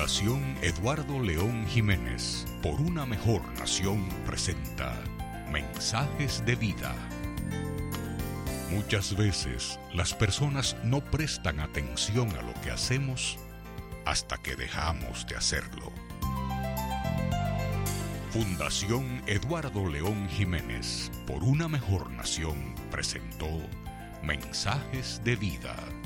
Fundación Eduardo León Jiménez, por una mejor nación, presenta Mensajes de Vida. Muchas veces las personas no prestan atención a lo que hacemos hasta que dejamos de hacerlo. Fundación Eduardo León Jiménez, por una mejor nación, presentó Mensajes de Vida.